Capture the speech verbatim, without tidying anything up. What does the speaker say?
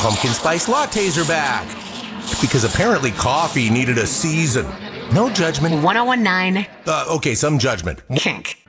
pumpkin spice lattes are back. Because apparently coffee needed a season. No judgment. ten nineteen Uh, okay, some judgment. Kink.